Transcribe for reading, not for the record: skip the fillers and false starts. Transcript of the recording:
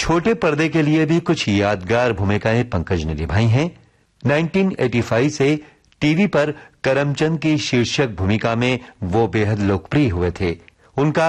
छोटे पर्दे के लिए भी कुछ यादगार भूमिकाएं पंकज ने निभाई हैं। 1985 से टीवी पर करमचंद की शीर्षक भूमिका में वो बेहद लोकप्रिय हुए थे। उनका